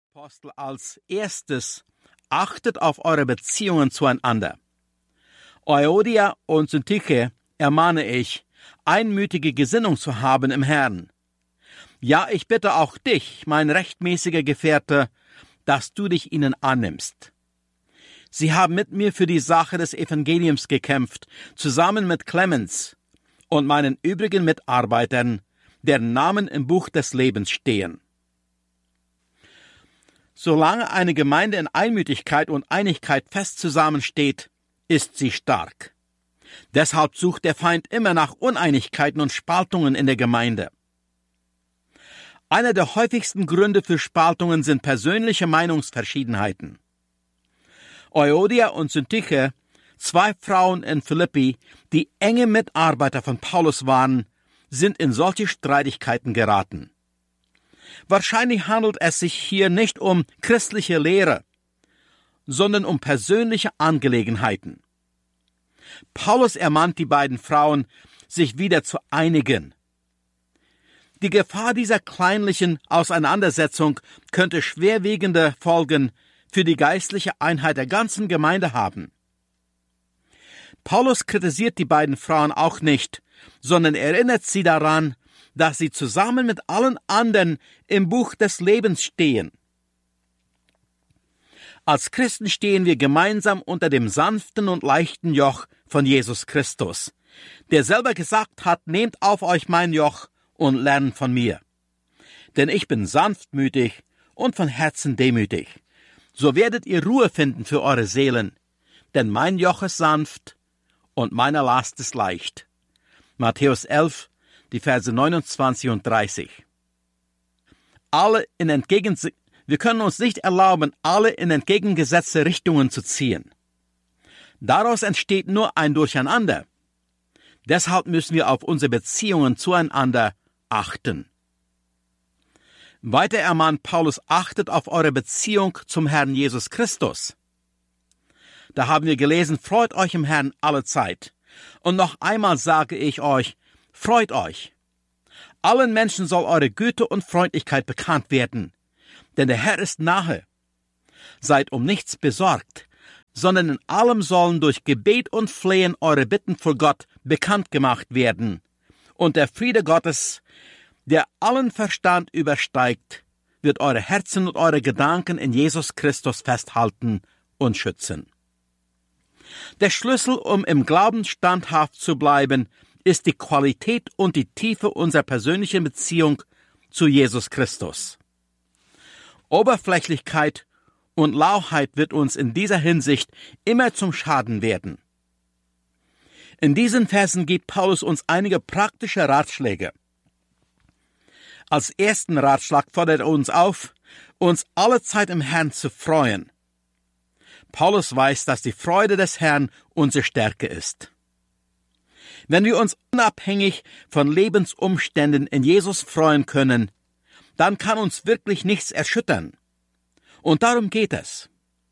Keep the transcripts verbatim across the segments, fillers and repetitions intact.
Apostel, als erstes, achtet auf eure Beziehungen zueinander. Euodia und Syntyche ermahne ich, einmütige Gesinnung zu haben im Herrn. Ja, ich bitte auch dich, mein rechtmäßiger Gefährte, dass du dich ihnen annimmst. Sie haben mit mir für die Sache des Evangeliums gekämpft, zusammen mit Clemens und meinen übrigen Mitarbeitern, deren Namen im Buch des Lebens stehen. Solange eine Gemeinde in Einmütigkeit und Einigkeit fest zusammensteht, ist sie stark. Deshalb sucht der Feind immer nach Uneinigkeiten und Spaltungen in der Gemeinde. Einer der häufigsten Gründe für Spaltungen sind persönliche Meinungsverschiedenheiten. Euodia und Syntyche, zwei Frauen in Philippi, die enge Mitarbeiter von Paulus waren, sind in solche Streitigkeiten geraten. Wahrscheinlich handelt es sich hier nicht um christliche Lehre, sondern um persönliche Angelegenheiten. Paulus ermahnt die beiden Frauen, sich wieder zu einigen. Die Gefahr dieser kleinlichen Auseinandersetzung könnte schwerwiegende Folgen für die geistliche Einheit der ganzen Gemeinde haben. Paulus kritisiert die beiden Frauen auch nicht, sondern erinnert sie daran, dass sie zusammen mit allen anderen im Buch des Lebens stehen. Als Christen stehen wir gemeinsam unter dem sanften und leichten Joch von Jesus Christus, der selber gesagt hat, nehmt auf euch mein Joch und lernt von mir. Denn ich bin sanftmütig und von Herzen demütig. So werdet ihr Ruhe finden für eure Seelen, denn mein Joch ist sanft und meine Last ist leicht. Matthäus elf, die Verse neunundzwanzig und dreißig. Alle in entgegen, wir können uns nicht erlauben, alle in entgegengesetzte Richtungen zu ziehen. Daraus entsteht nur ein Durcheinander. Deshalb müssen wir auf unsere Beziehungen zueinander achten. Weiter ermahnt Paulus, achtet auf eure Beziehung zum Herrn Jesus Christus. Da haben wir gelesen, freut euch im Herrn alle Zeit. Und noch einmal sage ich euch, freut euch. Allen Menschen soll eure Güte und Freundlichkeit bekannt werden, denn der Herr ist nahe. Seid um nichts besorgt, sondern in allem sollen durch Gebet und Flehen eure Bitten vor Gott bekannt gemacht werden. Und der Friede Gottes, der allen Verstand übersteigt, wird eure Herzen und eure Gedanken in Jesus Christus festhalten und schützen. Der Schlüssel, um im Glauben standhaft zu bleiben, ist die Qualität und die Tiefe unserer persönlichen Beziehung zu Jesus Christus. Oberflächlichkeit und Lauheit wird uns in dieser Hinsicht immer zum Schaden werden. In diesen Versen gibt Paulus uns einige praktische Ratschläge. Als ersten Ratschlag fordert er uns auf, uns allezeit im Herrn zu freuen. Paulus weiß, dass die Freude des Herrn unsere Stärke ist. Wenn wir uns unabhängig von Lebensumständen in Jesus freuen können, dann kann uns wirklich nichts erschüttern. Und darum geht es.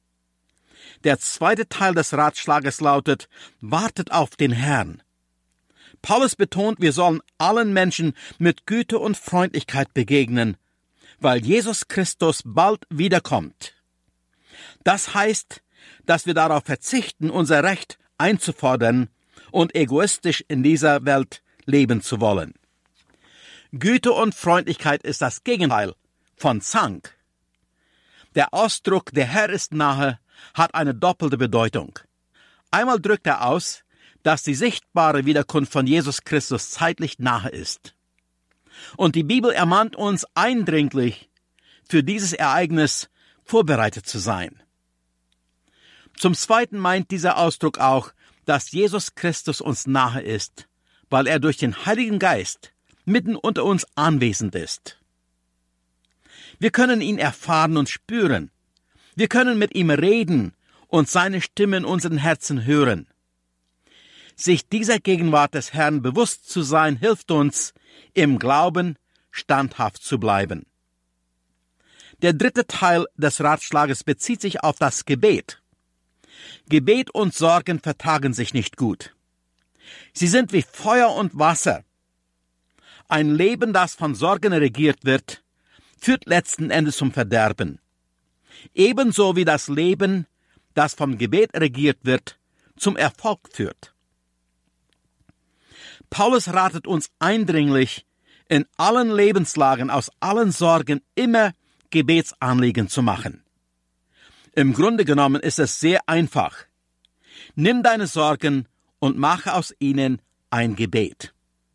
Der zweite Teil des Ratschlages lautet, wartet auf den Herrn. Paulus betont, wir sollen allen Menschen mit Güte und Freundlichkeit begegnen, weil Jesus Christus bald wiederkommt. Das heißt, dass wir darauf verzichten, unser Recht einzufordern und egoistisch in dieser Welt leben zu wollen. Güte und Freundlichkeit ist das Gegenteil von Zank. Der Ausdruck, der Herr ist nahe, hat eine doppelte Bedeutung. Einmal drückt er aus, dass die sichtbare Wiederkunft von Jesus Christus zeitlich nahe ist. Und die Bibel ermahnt uns eindringlich, für dieses Ereignis vorbereitet zu sein. Zum Zweiten meint dieser Ausdruck auch, dass Jesus Christus uns nahe ist, weil er durch den Heiligen Geist mitten unter uns anwesend ist. Wir können ihn erfahren und spüren. Wir können mit ihm reden und seine Stimme in unseren Herzen hören. Sich dieser Gegenwart des Herrn bewusst zu sein, hilft uns, im Glauben standhaft zu bleiben. Der dritte Teil des Ratschlages bezieht sich auf das Gebet. Gebet und Sorgen vertragen sich nicht gut. Sie sind wie Feuer und Wasser. Ein Leben, das von Sorgen regiert wird, führt letzten Endes zum Verderben. ebenso wie das Leben, das vom Gebet regiert wird, zum Erfolg führt. Paulus ratet uns eindringlich, in allen Lebenslagen, aus allen Sorgen immer Gebetsanliegen zu machen. Im Grunde genommen ist es sehr einfach. Nimm deine Sorgen und mache aus ihnen ein Gebet.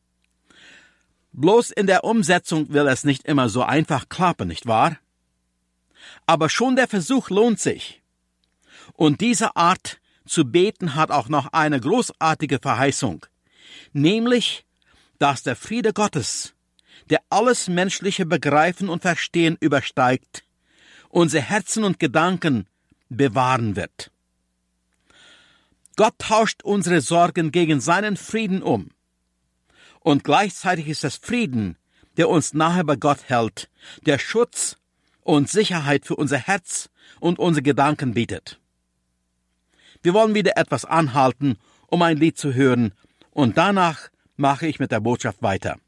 Bloß in der Umsetzung will es nicht immer so einfach klappen, nicht wahr? Aber schon der Versuch lohnt sich. Und diese Art zu beten hat auch noch eine großartige Verheißung, nämlich, dass der Friede Gottes, der alles menschliche Begreifen und Verstehen übersteigt, unsere Herzen und Gedanken bewahren wird. Gott tauscht unsere Sorgen gegen seinen Frieden um. Und gleichzeitig ist es Frieden, der uns nahe bei Gott hält, der Schutz und Sicherheit für unser Herz und unsere Gedanken bietet. Wir wollen wieder etwas anhalten, um ein Lied zu hören, und danach mache ich mit der Botschaft weiter.